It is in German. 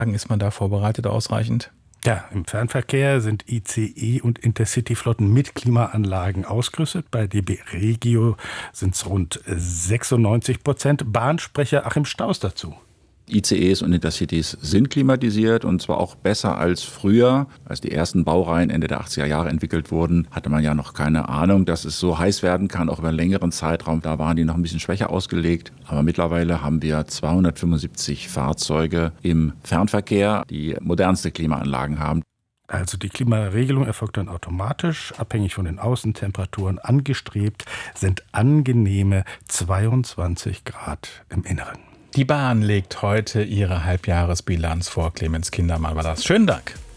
Ist man da vorbereitet ausreichend? Ja, im Fernverkehr sind ICE und Intercity-Flotten mit Klimaanlagen ausgerüstet. Bei DB Regio sind es rund 96%. Bahnsprecher Achim Staus dazu. ICEs und Intercities sind klimatisiert und zwar auch besser als früher. Als die ersten Baureihen Ende der 80er Jahre entwickelt wurden, hatte man ja noch keine Ahnung, dass es so heiß werden kann, auch über einen längeren Zeitraum. Da waren die noch ein bisschen schwächer ausgelegt. Aber mittlerweile haben wir 275 Fahrzeuge im Fernverkehr, die modernste Klimaanlagen haben. Also die Klimaregelung erfolgt dann automatisch, abhängig von den Außentemperaturen. Angestrebt sind angenehme 22 Grad im Inneren. Die Bahn legt heute ihre Halbjahresbilanz vor. Clemens Kindermann war das. Schönen Dank.